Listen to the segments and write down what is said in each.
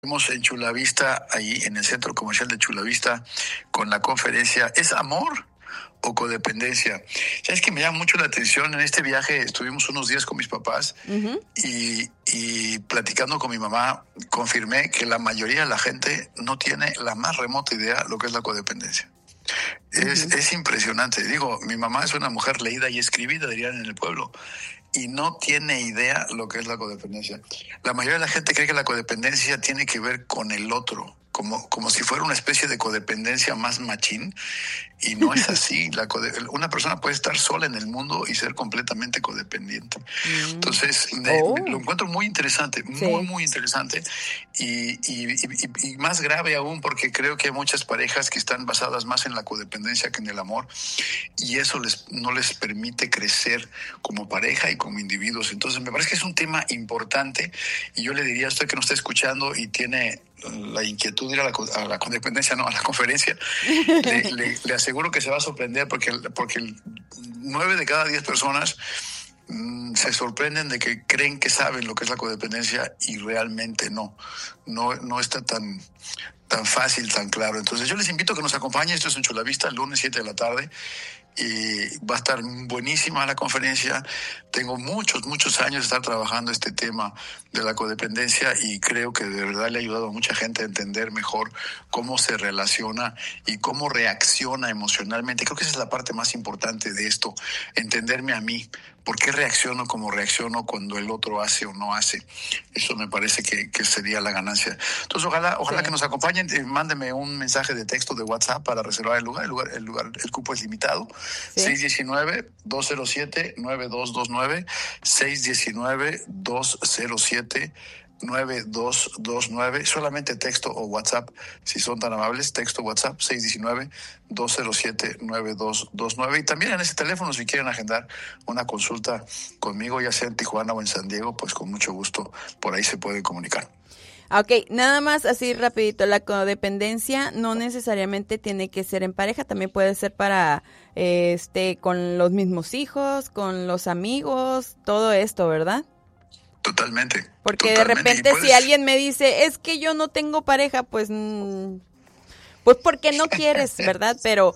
Estamos en Chulavista, ahí en el centro comercial de Chulavista, con la conferencia ¿Es amor o codependencia? Sabes que me llama mucho la atención. En este viaje estuvimos unos días con mis papás y platicando con mi mamá, confirmé que la mayoría de la gente no tiene la más remota idea lo que es la codependencia. Es impresionante. Digo, mi mamá es una mujer leída y escribida, dirían en el pueblo, y no tiene idea lo que es la codependencia. La mayoría de la gente cree que la codependencia tiene que ver con el otro, como si fuera una especie de codependencia más machín, y no es así. Una persona puede estar sola en el mundo y ser completamente codependiente. Entonces, lo encuentro muy interesante, muy interesante, y más grave aún, porque creo que hay muchas parejas que están basadas más en la codependencia que en el amor, y eso no les permite crecer como pareja y como individuos. Entonces, me parece que es un tema importante, y yo le diría a usted que nos está escuchando y tiene la inquietud de ir a la codependencia, no, a la conferencia, le aseguro que se va a sorprender, porque 9 de cada 10 personas se sorprenden de que creen que saben lo que es la codependencia y realmente no está tan fácil, tan claro. Entonces yo les invito a que nos acompañen. Esto es en Chulavista, el lunes 7 de la tarde. Y va a estar buenísima la conferencia. Tengo muchos años de estar trabajando este tema de la codependencia, y creo que de verdad le ha ayudado a mucha gente a entender mejor cómo se relaciona y cómo reacciona emocionalmente. Creo que esa es la parte más importante de esto, entenderme a mí. ¿Por qué reacciono como reacciono cuando el otro hace o no hace? Eso me parece que sería la ganancia. Entonces, ojalá que nos acompañen. Mándenme un mensaje de texto de WhatsApp para reservar el lugar. El cupo es limitado. 619-207-9229. 619-207-9229. Solamente texto o WhatsApp, si son tan amables. Texto, WhatsApp, 619-207-9229. Y también en ese teléfono, si quieren agendar una consulta conmigo, ya sea en Tijuana o en San Diego, pues con mucho gusto por ahí se pueden comunicar. Ok, nada más así rapidito, la codependencia no necesariamente tiene que ser en pareja, también puede ser para con los mismos hijos, con los amigos, todo esto, ¿verdad? Totalmente. Porque de repente si alguien me dice, es que yo no tengo pareja, pues porque no quieres, ¿verdad? Pero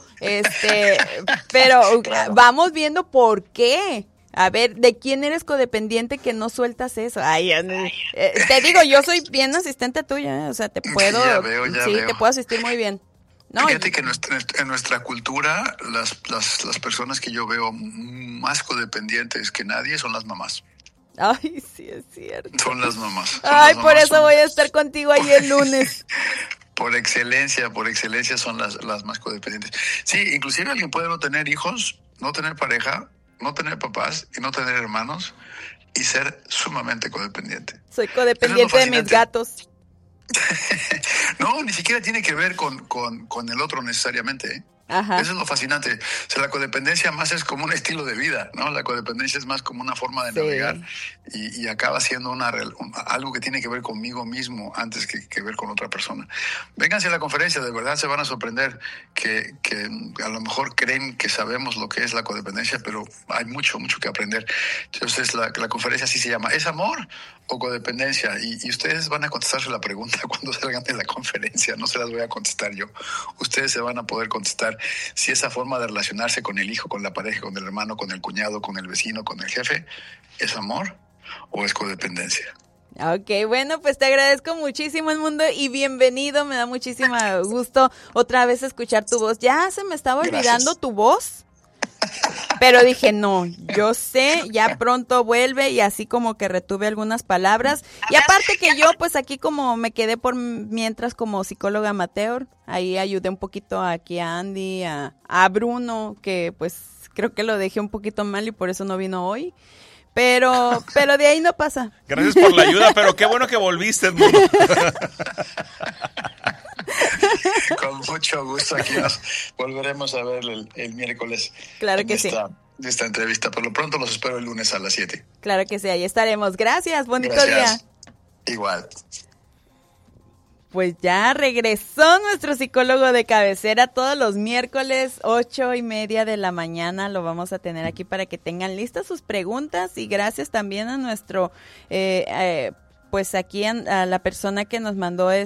claro, vamos viendo por qué. A ver, ¿de quién eres codependiente que no sueltas eso? Te digo, yo soy bien asistente tuya, o sea, te puedo, ya veo. te puedo asistir muy bien. No, fíjate que en nuestra cultura, las personas que yo veo más codependientes que nadie son las mamás. Ay, sí, es cierto. Son las mamás. Por eso voy a estar contigo ahí el lunes. Por excelencia son las más codependientes. Sí, inclusive alguien puede no tener hijos, no tener pareja, no tener papás y no tener hermanos y ser sumamente codependiente. Soy codependiente de mis gatos. No, ni siquiera tiene que ver con el otro necesariamente, ¿eh? Ajá. Eso es lo fascinante. O sea, la codependencia más es como un estilo de vida, ¿no? La codependencia es más como una forma de navegar, y acaba siendo algo que tiene que ver conmigo mismo antes que ver con otra persona. Vénganse a la conferencia, de verdad se van a sorprender, que a lo mejor creen que sabemos lo que es la codependencia, pero hay mucho que aprender. Entonces la conferencia así se llama, ¿es amor o codependencia? Y ustedes van a contestarse la pregunta cuando salgan de la conferencia. No se las voy a contestar yo. Ustedes se van a poder contestar si esa forma de relacionarse con el hijo, con la pareja, con el hermano, con el cuñado, con el vecino, con el jefe, ¿es amor o es codependencia? Ok, bueno, pues te agradezco muchísimo, Edmundo, y bienvenido. Me da muchísimo gusto otra vez escuchar tu voz. Ya se me estaba olvidando tu voz, pero dije, no, yo sé, ya pronto vuelve, y así como que retuve algunas palabras. Y aparte que yo, pues aquí como me quedé por mientras como psicóloga amateur, ahí ayudé un poquito aquí a Andy, a Bruno, que pues creo que lo dejé un poquito mal y por eso no vino hoy. Pero de ahí no pasa. Gracias por la ayuda, pero qué bueno que volviste, Edmundo. Con mucho gusto, aquí nos volveremos a ver el miércoles. Claro que sí. De esta entrevista. Por lo pronto los espero el lunes a las 7. Claro que sí, ahí estaremos. Gracias, bonito día. Igual. Pues ya regresó nuestro psicólogo de cabecera todos los miércoles, 8:30 de la mañana. Lo vamos a tener aquí para que tengan listas sus preguntas, y gracias también a nuestro pues aquí a la persona que nos mandó